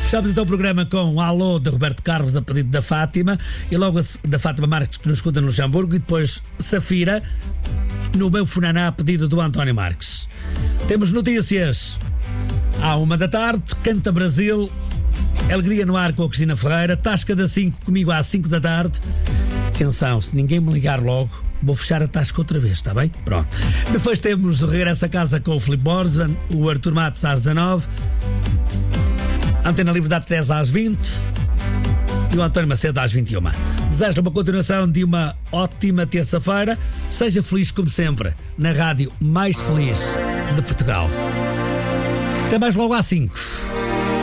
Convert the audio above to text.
Fechamos então o programa com um alô de Roberto Carlos a pedido da Fátima e logo da Fátima Marques, que nos escuta no Luxemburgo, e depois Safira no meu Funaná a pedido do António Marques. Temos notícias à 1h, Canta Brasil, Alegria no Ar com a Cristina Ferreira, Tasca da 5 comigo às 5 da tarde. Atenção, se ninguém me ligar logo, vou fechar a tasca outra vez, está bem? Pronto. Depois temos o Regresso a Casa com o Filipe Borges, o Artur Matos às 19, Antena Livre da 10 às 20 e o António Macedo às 21. Desejo uma continuação de uma ótima terça-feira. Seja feliz como sempre, na rádio mais feliz de Portugal. Até mais logo às 5.